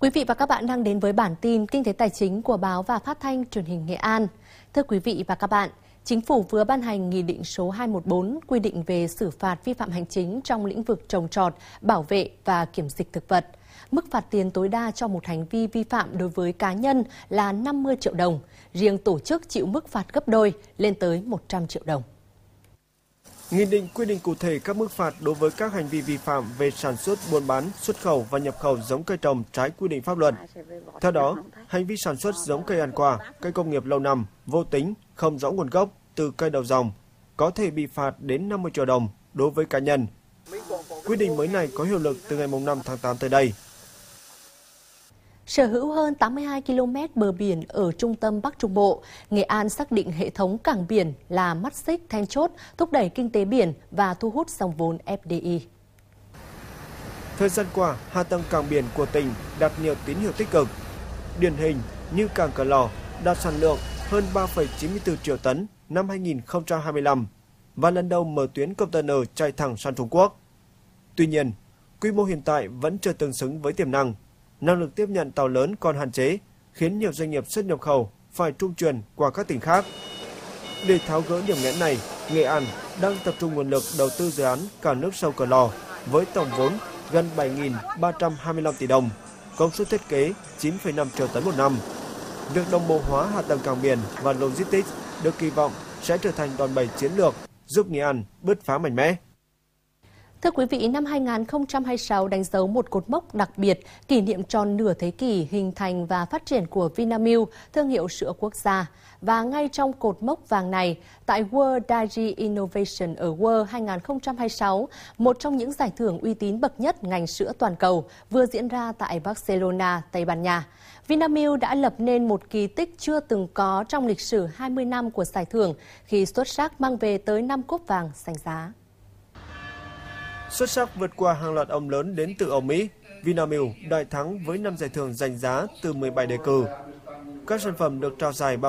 Quý vị và các bạn đang đến với bản tin Kinh tế Tài chính của Báo và Phát thanh Truyền hình Nghệ An. Thưa quý vị và các bạn, Chính phủ vừa ban hành Nghị định số 214 quy định về xử phạt vi phạm hành chính trong lĩnh vực trồng trọt, bảo vệ và kiểm dịch thực vật. Mức phạt tiền tối đa cho một hành vi vi phạm đối với cá nhân là 50 triệu đồng, riêng tổ chức chịu mức phạt gấp đôi lên tới 100 triệu đồng. Nghị định quy định cụ thể các mức phạt đối với các hành vi vi phạm về sản xuất, buôn bán, xuất khẩu và nhập khẩu giống cây trồng trái quy định pháp luật. Theo đó, hành vi sản xuất giống cây ăn quả, cây công nghiệp lâu năm, vô tính, không rõ nguồn gốc từ cây đầu dòng có thể bị phạt đến 50 triệu đồng đối với cá nhân. Quy định mới này có hiệu lực từ ngày 5 tháng 8 tới đây. Sở hữu hơn 82 km bờ biển ở trung tâm Bắc Trung Bộ, Nghệ An xác định hệ thống cảng biển là mắt xích then chốt thúc đẩy kinh tế biển và thu hút dòng vốn FDI. Thời gian qua, hạ tầng cảng biển của tỉnh đạt nhiều tín hiệu tích cực. Điển hình như cảng Cửa Lò đạt sản lượng hơn 3,94 triệu tấn năm 2025 và lần đầu mở tuyến container chạy thẳng sang Trung Quốc. Tuy nhiên, quy mô hiện tại vẫn chưa tương xứng với tiềm năng. Năng lực tiếp nhận tàu lớn còn hạn chế, khiến nhiều doanh nghiệp xuất nhập khẩu phải trung chuyển qua các tỉnh khác. Để tháo gỡ điểm nghẽn này, Nghệ An đang tập trung nguồn lực đầu tư dự án cảng nước sâu Cửa Lò với tổng vốn gần 7.325 tỷ đồng, công suất thiết kế 9,5 triệu tấn một năm. Việc đồng bộ hóa hạ tầng cảng biển và logistics được kỳ vọng sẽ trở thành đòn bẩy chiến lược giúp Nghệ An bứt phá mạnh mẽ. Thưa quý vị, năm 2026 đánh dấu một cột mốc đặc biệt, kỷ niệm tròn nửa thế kỷ hình thành và phát triển của Vinamilk, thương hiệu sữa quốc gia. Và ngay trong cột mốc vàng này, tại World Dairy Innovation Award 2026, một trong những giải thưởng uy tín bậc nhất ngành sữa toàn cầu, vừa diễn ra tại Barcelona, Tây Ban Nha. Vinamilk đã lập nên một kỳ tích chưa từng có trong lịch sử 20 năm của giải thưởng khi xuất sắc mang về tới 5 cúp vàng danh giá. Xuất sắc vượt qua hàng loạt ông lớn đến từ Âu Mỹ, Vinamilk đại thắng với 5 giải thưởng danh giá từ 17 đề cử. Các sản phẩm được trao giải bao